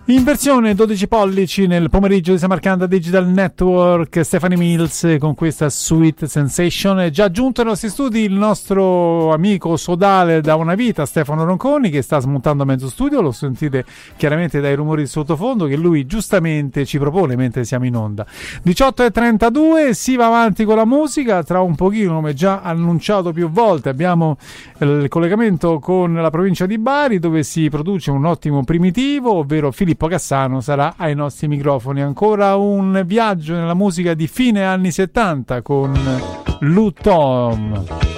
In versione 12 pollici nel pomeriggio di Samarcanda Digital Network, Stephanie Mills con questa Sweet Sensation. È già giunto ai nostri studi il nostro amico sodale da una vita, Stefano Ronconi, che sta smontando mezzo studio. Lo sentite chiaramente dai rumori di sottofondo che lui giustamente ci propone mentre siamo in onda. 18:32, si va avanti con la musica. Tra un pochino, come già annunciato più volte, abbiamo il collegamento con la provincia di Bari, dove si produce un ottimo primitivo, ovvero Filippo Cassano sarà ai nostri microfoni. Ancora un viaggio nella musica di fine anni 70 con Lou Tom.